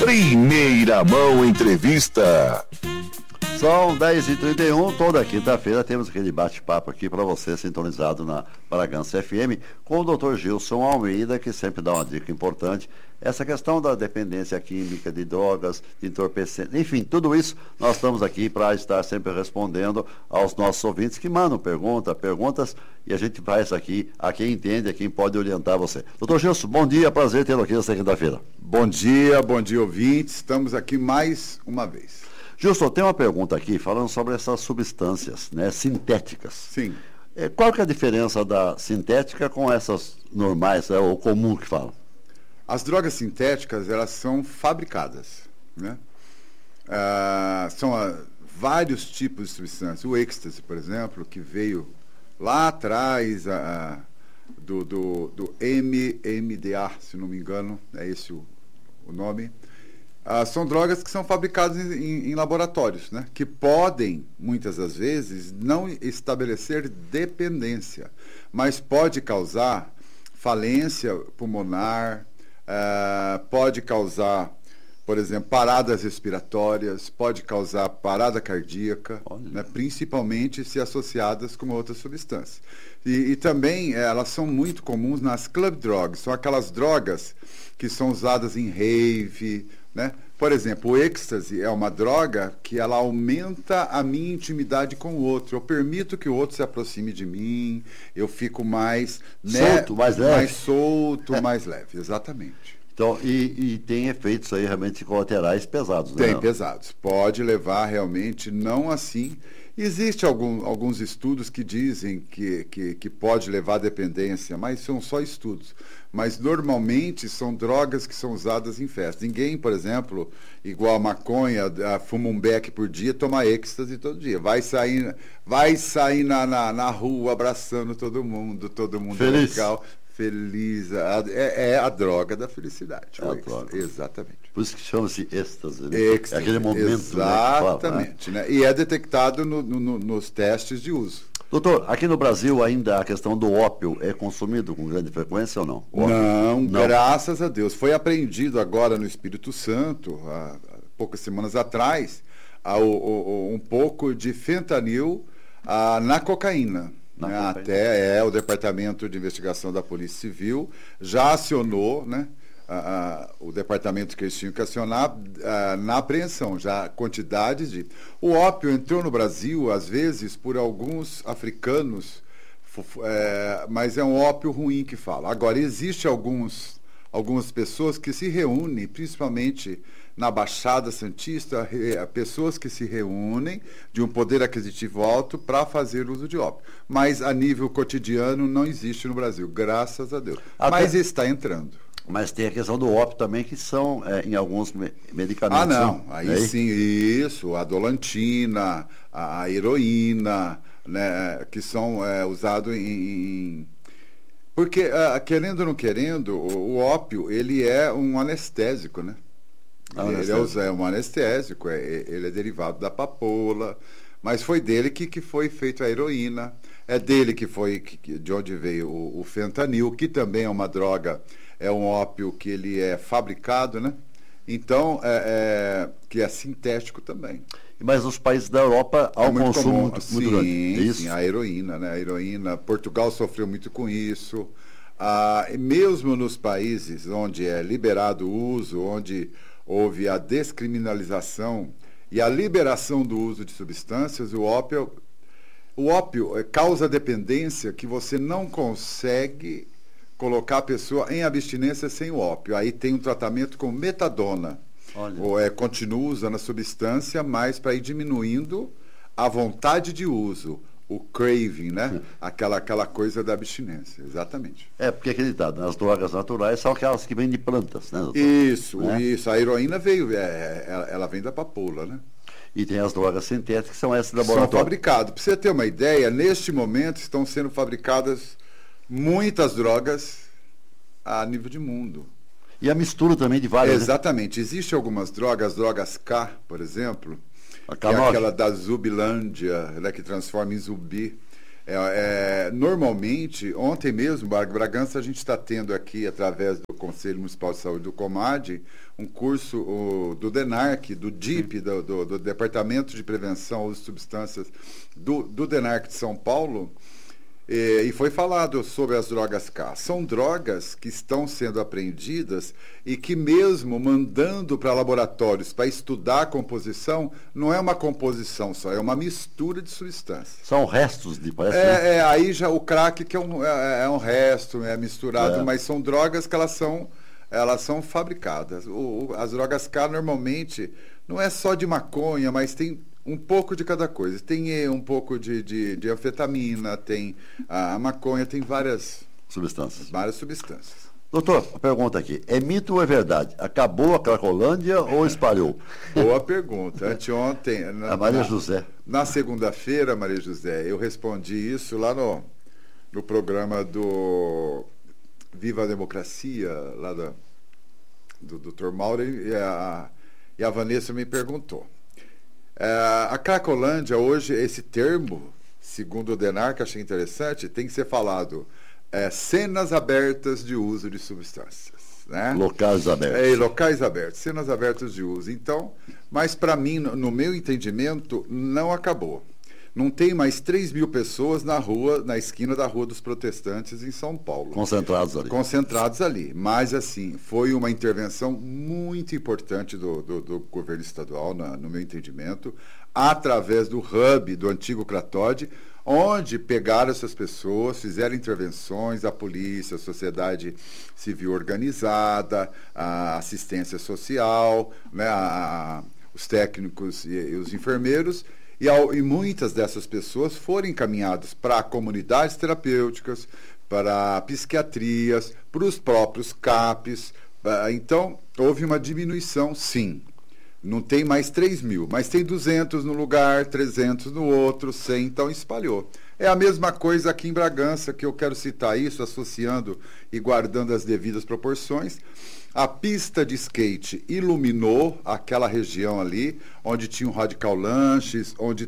Primeira Mão Entrevista. São 10h31, toda quinta-feira temos aquele bate-papo aqui para você, sintonizado na Bragança FM, com o Dr. Gilson Almeida, que sempre dá uma dica importante. Essa questão da dependência química, de drogas, de entorpecentes, enfim, tudo isso nós estamos aqui para estar sempre respondendo aos nossos ouvintes que mandam perguntas, e a gente faz aqui a quem entende, a quem pode orientar você. Dr. Gilson, bom dia, prazer tê-lo aqui nesta quinta-feira. Bom dia, ouvintes. Estamos aqui mais uma vez. Gilson, tem uma pergunta aqui falando sobre essas substâncias, né, sintéticas. Sim. Qual que é a diferença da sintética com essas normais, ou comum que falam? As drogas sintéticas, elas são fabricadas, né? São vários tipos de substâncias. O êxtase, por exemplo, que veio lá atrás do MMDA, se não me engano, é esse o nome. São drogas que são fabricadas em laboratórios, né? Que podem, muitas das vezes, não estabelecer dependência, mas pode causar falência pulmonar, pode causar, por exemplo, paradas respiratórias, pode causar parada cardíaca, né? Principalmente se associadas com outras substâncias. E também elas são muito comuns nas club drugs, são aquelas drogas que são usadas em rave, né? Por exemplo, o êxtase é uma droga que ela aumenta a minha intimidade com o outro. Eu permito que o outro se aproxime de mim, eu fico mais solto, mais leve. Mais solto, mais leve, exatamente. Então, e tem efeitos aí realmente colaterais pesados, né? Tem, pesados. Pode levar realmente, não assim. Existem alguns estudos que dizem que pode levar à dependência, mas são só estudos. Mas normalmente são drogas que são usadas em festa. Ninguém, por exemplo, igual a maconha, fuma um beck por dia, toma êxtase todo dia. Vai sair na rua abraçando todo mundo feliz. Legal. Feliz, é a droga da felicidade. Droga. Exatamente. Por isso que chama-se êxtase, né? Êxtase, é aquele momento. exatamente, né? E é detectado nos testes de uso. Doutor, aqui no Brasil ainda a questão do ópio é consumido com grande frequência ou não? Não, graças a Deus. Foi apreendido agora no Espírito Santo, há poucas semanas atrás, um pouco de fentanil na cocaína. Até o Departamento de Investigação da Polícia Civil já acionou, né, o departamento que eles tinham que acionar na apreensão, já quantidades de... O ópio entrou no Brasil, às vezes, por alguns africanos, mas é um ópio ruim que fala. Agora, existe algumas pessoas que se reúnem, principalmente na Baixada Santista, pessoas que se reúnem de um poder aquisitivo alto para fazer uso de ópio. Mas a nível cotidiano não existe no Brasil, graças a Deus. Mas está entrando. Mas tem a questão do ópio também, que são em alguns medicamentos. Não. Aí sim, isso, a dolantina, a heroína, né, que são usados em... Porque, querendo ou não querendo, o ópio, ele é um anestésico, né? Ele é um anestésico, ele é derivado da papoula, mas foi dele que foi feita a heroína, é dele de onde veio o fentanil, que também é uma droga, é um ópio que ele é fabricado, né? Então, que é sintético também. Mas nos países da Europa há um consumo muito grande. Sim, a heroína, né? A heroína, Portugal sofreu muito com isso. E mesmo nos países onde é liberado o uso, onde houve a descriminalização e a liberação do uso de substâncias, o ópio causa dependência que você não consegue colocar a pessoa em abstinência sem o ópio. Aí tem um tratamento com metadona. Continua usando a substância, mas para ir diminuindo a vontade de uso, o craving, né? Aquela coisa da abstinência, exatamente. Porque acreditado, as drogas naturais são aquelas que vêm de plantas, né, doutor? Isso. A heroína ela vem da papoula, né? E tem as drogas sintéticas, que são essas da laboratório. São fabricadas. Para você ter uma ideia, neste momento estão sendo fabricadas muitas drogas a nível de mundo. E a mistura também de várias. Exatamente. Né? Existem algumas drogas, as drogas K, por exemplo, que é aquela da Zubilândia, né, que transforma em zumbi. Normalmente, ontem mesmo, Bragança, a gente está tendo aqui, através do Conselho Municipal de Saúde do Comad, um curso do DENARC, do DIP, do Departamento de Prevenção ao Uso de Substâncias do DENARC de São Paulo, e foi falado sobre as drogas K. São drogas que estão sendo apreendidas e que mesmo mandando para laboratórios para estudar a composição, não é uma composição só, é uma mistura de substâncias. São restos de... parece. Aí já o crack que é um resto, é misturado, mas são drogas que elas são fabricadas. As drogas K normalmente não é só de maconha, mas tem um pouco de cada coisa. Tem um pouco de anfetamina, tem a maconha, tem várias substâncias. Doutor, a pergunta aqui. É mito ou é verdade? Acabou a Cracolândia ou espalhou? Boa pergunta. Anteontem... A Maria José. Na segunda-feira, Maria José, eu respondi isso lá no programa do Viva a Democracia, lá do Dr. Mauro, e a Vanessa me perguntou. A Cracolândia, hoje, esse termo, segundo o DENARC, achei interessante, tem que ser falado cenas abertas de uso de substâncias. Né? Locais abertos. Locais abertos, cenas abertas de uso. Então, mas para mim, no meu entendimento, não acabou. Não tem mais 3.000 pessoas na esquina da Rua dos Protestantes, em São Paulo. Concentrados ali. Mas, assim, foi uma intervenção muito importante do governo estadual, no meu entendimento, através do hub, do antigo Cratode, onde pegaram essas pessoas, fizeram intervenções, a polícia, a sociedade civil organizada, a assistência social, né, os técnicos e os enfermeiros, e muitas dessas pessoas foram encaminhadas para comunidades terapêuticas, para psiquiatrias, para os próprios CAPs. Então, houve uma diminuição, sim. Não tem mais 3.000, mas tem 200 no lugar, 300 no outro, 100, então espalhou. É a mesma coisa aqui em Bragança, que eu quero citar isso, associando e guardando as devidas proporções. A pista de skate iluminou aquela região ali, onde tinha um Radical Lanches, onde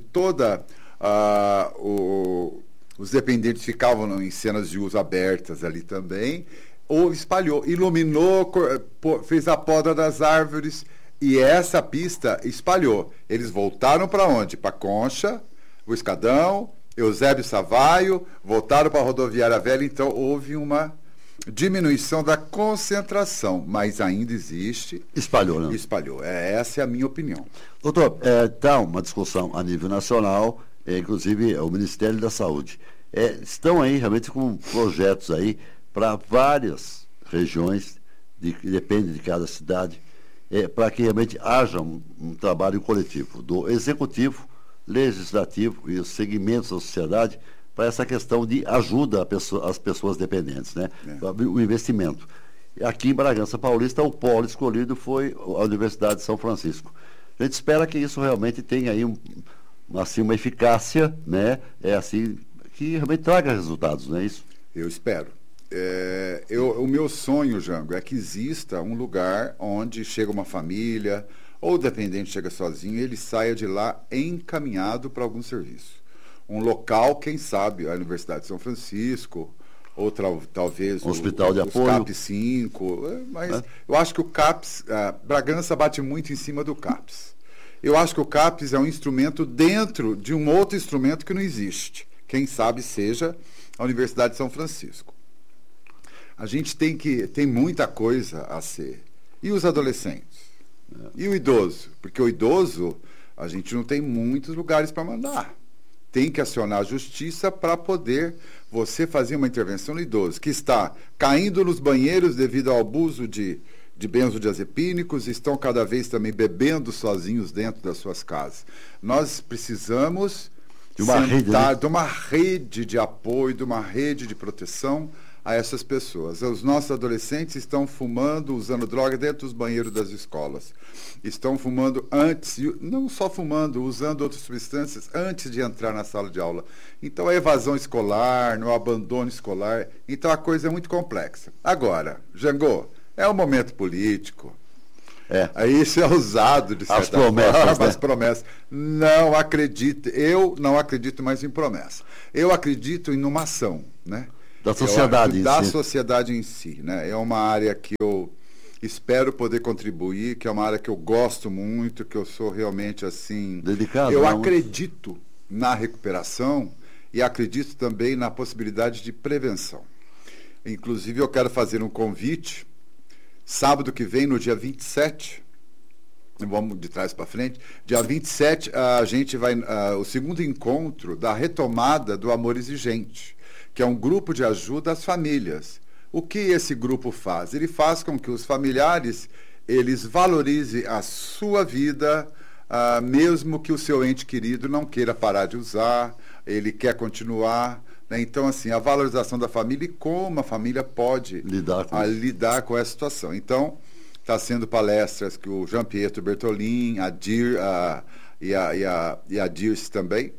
os dependentes ficavam em cenas de uso abertas ali também. Ou espalhou, iluminou, fez a poda das árvores, e essa pista espalhou. Eles voltaram para onde? Para Concha, o Escadão, Eusébio Savaio, voltaram para a Rodoviária Velha, então houve uma diminuição da concentração, mas ainda existe. Espalhou, né? Espalhou. Essa é a minha opinião. Doutor, está uma discussão a nível nacional, inclusive o Ministério da Saúde. Estão aí realmente com projetos aí para várias regiões, que depende de cada cidade, para que realmente haja um trabalho coletivo do executivo, legislativo e os segmentos da sociedade para essa questão de ajuda às pessoas dependentes, né? O investimento. Aqui em Bragança Paulista, o polo escolhido foi a Universidade de São Francisco. A gente espera que isso realmente tenha aí uma eficácia, né? Que realmente traga resultados, não é isso? Eu espero. O meu sonho, Jango, é que exista um lugar onde chega uma família, ou o dependente chega sozinho, ele saia de lá encaminhado para algum serviço. Um local, quem sabe, a Universidade de São Francisco, ou talvez Hospital de Apoio. Os CAPS 5, mas eu acho que o CAPS, Bragança bate muito em cima do CAPS. Eu acho que o CAPS é um instrumento dentro de um outro instrumento que não existe. Quem sabe seja a Universidade de São Francisco. A gente tem muita coisa a ser. E os adolescentes? E o idoso? Porque o idoso, a gente não tem muitos lugares para mandar. Tem que acionar a justiça para poder você fazer uma intervenção no idoso, que está caindo nos banheiros devido ao abuso de benzodiazepínicos, estão cada vez também bebendo sozinhos dentro das suas casas. Nós precisamos de uma rede de apoio, de uma rede de proteção a essas pessoas. Os nossos adolescentes estão fumando, usando droga dentro dos banheiros das escolas. Estão fumando antes, não só fumando, usando outras substâncias antes de entrar na sala de aula. Então, a evasão escolar, no abandono escolar, então a coisa é muito complexa. Agora, Jango, é um momento político. Aí isso é usado de certa As promessas, forma, né? as promessas. Não acredito, eu não acredito mais em promessa. Eu acredito em uma ação, né? Da sociedade Da em si. sociedade em si, né? É uma área que eu espero poder contribuir, que é uma área que eu gosto muito, que eu sou realmente assim... Dedicado, Eu né? acredito na recuperação e acredito também na possibilidade de prevenção. Inclusive, eu quero fazer um convite, sábado que vem, no dia 27, vamos de trás para frente, dia 27, a gente vai, o segundo encontro da retomada do Amor Exigente, que é um grupo de ajuda às famílias. O que esse grupo faz? Ele faz com que os familiares, eles valorizem a sua vida, mesmo que o seu ente querido não queira parar de usar, ele quer continuar, né? Então, assim, a valorização da família e como a família pode lidar com essa situação. Então, está sendo palestras que o Jean-Pietro Bertolin, a Dirce também,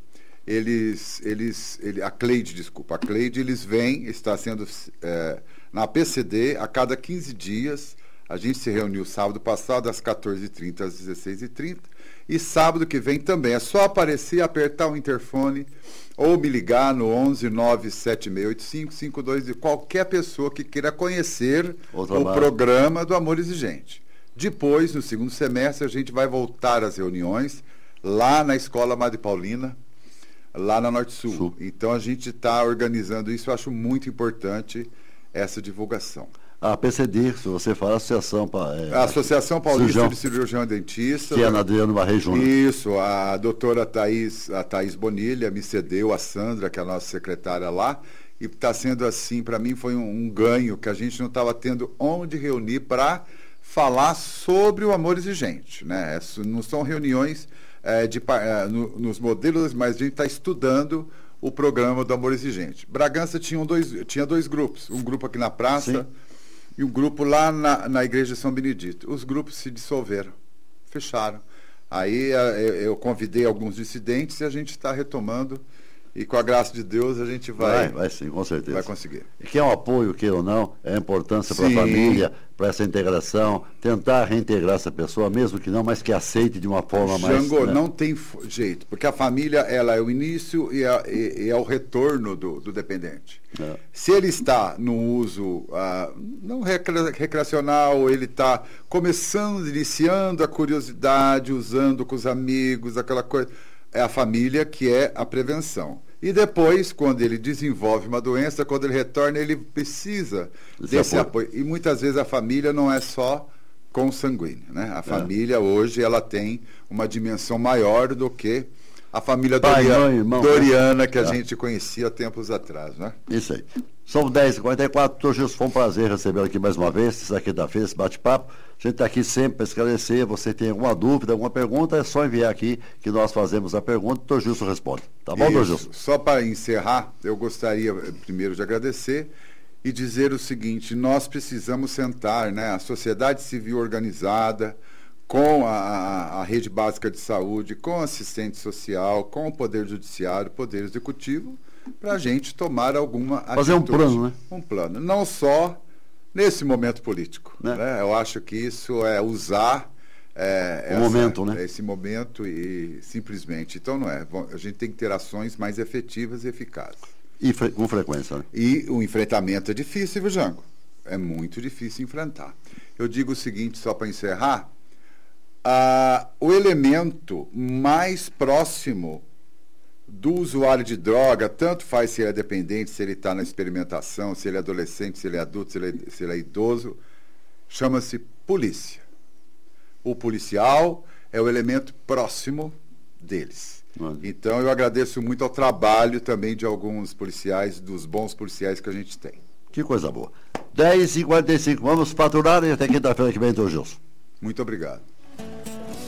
a Cleide, eles vêm, está sendo na PCD a cada 15 dias. A gente se reuniu sábado passado, das 14h30 às 16h30, e sábado que vem também. É só aparecer, apertar o interfone, ou me ligar no 11 97685 52, qualquer pessoa que queira conhecer o programa do Amor Exigente. Depois, no segundo semestre, a gente vai voltar às reuniões lá na Escola Madre Paulina, lá na Norte Sul. Então, a gente está organizando isso. Eu acho muito importante essa divulgação. A PCD, se você fala, a Associação Paulista de Cirurgião e Dentista. Que é na Adriano Barreiro Júnior. Isso, a doutora Thaís Bonilha me cedeu, a Sandra, que é a nossa secretária lá, e está sendo assim, para mim foi um ganho, que a gente não estava tendo onde reunir para falar sobre o Amor Exigente, né? Não são reuniões nos modelos, mas a gente está estudando o programa do Amor Exigente. Bragança tinha dois grupos, um grupo aqui na praça, sim, e um grupo lá na igreja de São Benedito. Os grupos se dissolveram, fecharam. Aí eu convidei alguns dissidentes e a gente está retomando, e com a graça de Deus a gente vai sim, com certeza. Vai conseguir. E que é um apoio, queira ou não, é a importância para a família, para essa integração, tentar reintegrar essa pessoa, mesmo que não, mas que aceite de uma forma mais... Jango, não tem jeito, porque a família, ela é o início e é o retorno do dependente. Se ele está no uso não recreacional, ele está iniciando a curiosidade, usando com os amigos, aquela coisa, é a família que é a prevenção. E depois, quando ele desenvolve uma doença, quando ele retorna, ele precisa desse apoio. E muitas vezes a família não é só consanguínea, né? A família hoje, ela tem uma dimensão maior do que a família Doriana, que a gente conhecia tempos atrás, né? Isso aí. São 10h44, doutor Gilson, foi um prazer recebê-lo aqui mais uma vez, essa quinta-feira, esse bate-papo. A gente está aqui sempre para esclarecer. Você tem alguma dúvida, alguma pergunta, é só enviar aqui que nós fazemos a pergunta e o doutor Gilson responde. Tá bom, doutor Gilson? Só para encerrar, eu gostaria primeiro de agradecer e dizer o seguinte: nós precisamos sentar, né, a sociedade civil organizada, com a rede básica de saúde, com assistente social, com o Poder Judiciário, Poder Executivo, para a gente tomar alguma atitude. Fazer um plano, né? Um plano. Não só nesse momento político. Né? Eu acho que isso é usar esse momento e simplesmente. Então, não é. A gente tem que ter ações mais efetivas e eficazes. E com frequência, né? E o enfrentamento é difícil, viu, Jango? É muito difícil enfrentar. Eu digo o seguinte, só para encerrar: o elemento mais próximo do usuário de droga, tanto faz se ele é dependente, se ele está na experimentação, se ele é adolescente, se ele é adulto, se ele é idoso, chama-se polícia. O policial é o elemento próximo deles. Então, eu agradeço muito ao trabalho também de alguns policiais, dos bons policiais que a gente tem. Que coisa boa. 10h45, vamos faturar e até quinta-feira que vem, doutor Gilson. Muito obrigado.